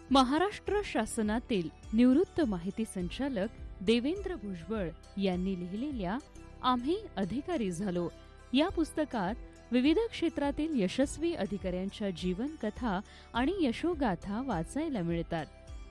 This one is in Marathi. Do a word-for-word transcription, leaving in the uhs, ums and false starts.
महाराष्ट्र शासनातील निवृत्त माहिती संचालक देवेंद्र भुजबळ यांनी लिहिलेल्या आम्ही अधिकारी झालो या पुस्तकात विविध क्षेत्रातील यशस्वी अधिकाऱ्यांच्या जीवनकथा आणि यशोगाथा वाचायला मिळतात.